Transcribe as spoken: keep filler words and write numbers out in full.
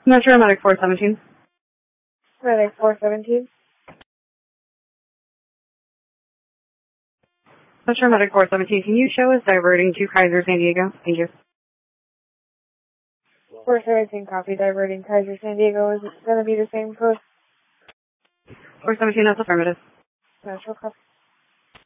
Metro Medic four seventeen. Medic four seventeen. Metro Medic four seventeen, can you show us diverting to Kaiser San Diego? Thank you. four seventeen, copy, diverting Kaiser San Diego. Is it going to be the same code? four seventeen, that's affirmative. Metro, copy.